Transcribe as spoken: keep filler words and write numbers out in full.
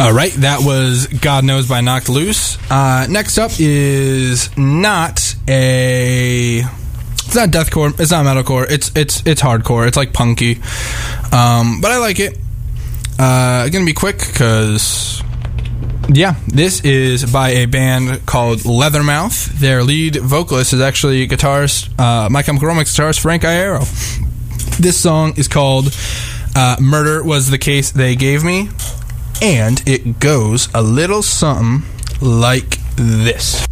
All right, that was God Knows by Knocked Loose. Uh, next up is not a... It's not deathcore. It's not metalcore. It's it's it's hardcore. It's like punky. Um, but I like it. Uh, gonna be quick because... Yeah, this is by a band called Leathermouth. Their lead vocalist is actually guitarist, uh, My Chemical Romance guitarist Frank Iero. This song is called uh, Murder Was the Case They Gave Me, and it goes a little something like this.